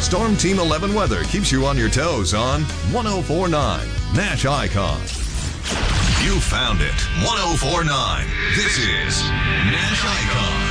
Storm Team 11 weather keeps you on your toes on 1049 Nash Icon. You found it. 1049. This is Nash Icon.